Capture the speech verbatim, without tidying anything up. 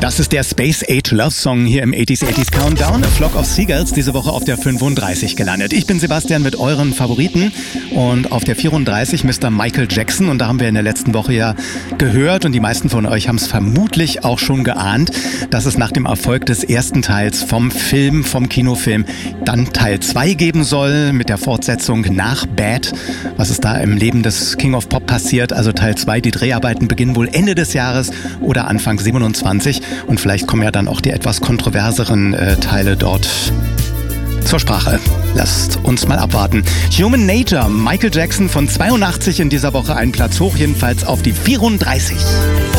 Das ist der Space Age Love Song hier im achtziger achtziger Countdown. A Flock of Seagulls, diese Woche auf der fünfunddreißig gelandet. Ich bin Sebastian mit euren Favoriten und auf der vierunddreißig Mister Michael Jackson. Und da haben wir in der letzten Woche ja gehört und die meisten von euch haben es vermutlich auch schon geahnt, dass es nach dem Erfolg des ersten Teils vom Film, vom Kinofilm, dann Teil zwei geben soll mit der Fortsetzung nach Bad. Was ist da im Leben des King of Pop passiert? Also Teil zwei, die Dreharbeiten beginnen wohl Ende des Jahres oder Anfang siebenundzwanzig. Und vielleicht kommen ja dann auch die etwas kontroverseren äh, Teile dort zur Sprache. Lasst uns mal abwarten. Human Nature, Michael Jackson von zweiundachtzig in dieser Woche einen Platz hoch, jedenfalls auf die vierunddreißig.